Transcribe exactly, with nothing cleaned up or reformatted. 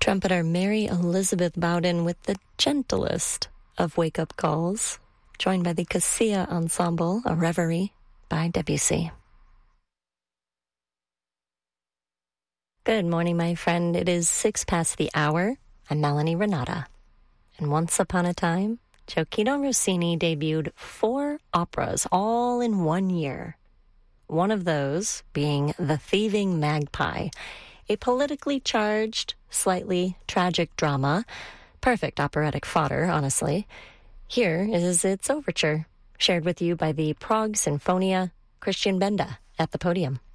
Trumpeter Mary Elizabeth Bowden with the gentlest of wake-up calls, joined by the Cassia Ensemble, a reverie by Debussy. Good morning, my friend. It is six past the hour. I'm Melanie Renata. And once upon a time, Gioacchino Rossini debuted four operas all in one year. One of those being The Thieving Magpie, a politically charged, slightly tragic drama. Perfect operatic fodder, honestly. Here is its overture, shared with you by the Prague Sinfonia, Christian Benda at the podium.